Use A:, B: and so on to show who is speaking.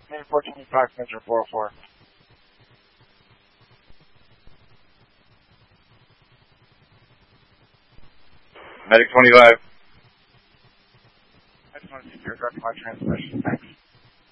A: Maybe 1425, Metro 404.
B: Medic 25.
A: I just want to see if you're directing my transmission. Thanks.